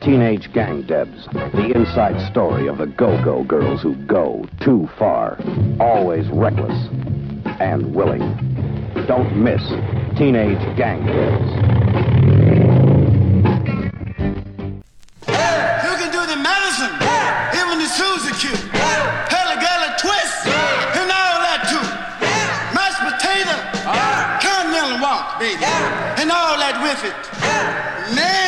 Teenage Gang Debs, the inside story of the go-go girls who go too far, always reckless and willing. Don't miss Teenage Gang Debs. You can do the medicine, even the Susie Q, Hella twist, and all that too. Mashed potato, continental walk, baby, and all that with it. Man.